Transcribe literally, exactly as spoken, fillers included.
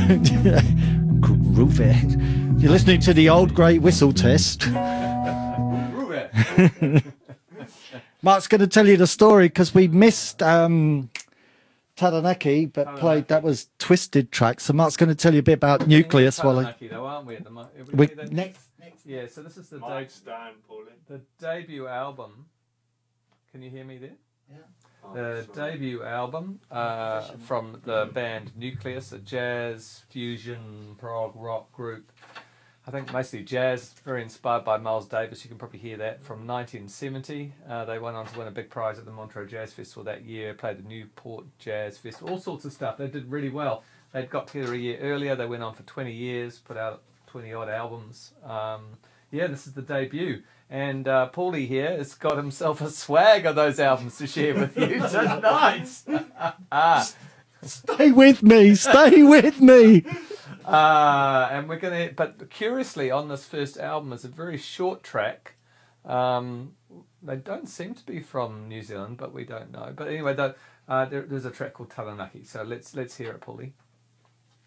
Groovy. You're listening to the Old Grey Whistle Test. Groovy. Mark's going to tell you the story because we missed um, Taranaki, but Taranaki. played that was Twisted track. So Mark's going to tell you a bit about Nucleus. While I... Taranaki, though, aren't we? At the mo- we, we, next, next. Yeah, so this is the, Mike de- Stan, Pauline. the debut album. Can you hear me there? Yeah. Oh, The sorry. debut album uh, from the band Nucleus, a jazz fusion prog rock group. I think mostly jazz, very inspired by Miles Davis. You can probably hear that from nineteen seventy. Uh, they went on to win a big prize at the Montreux Jazz Festival that year, played the Newport Jazz Festival, all sorts of stuff. They did really well. They'd got together a year earlier. They went on for twenty years, put out twenty odd albums. Um, yeah, this is the debut. And uh, Paulie here has got himself a swag of those albums to share with you tonight. ah. Stay with me. Stay with me. Uh, and we're going to, but curiously on this first album is a very short track. Um, they don't seem to be from New Zealand, but we don't know. But anyway, the, uh, there, there's a track called Taranaki. So let's let's hear it, Paulie.